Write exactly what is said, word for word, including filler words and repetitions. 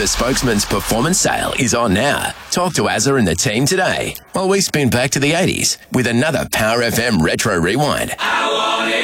The Spokesman's performance sale is on now. Talk to Azza and the team today while we spin back to the eighties with another Power F M Retro Rewind. I want it.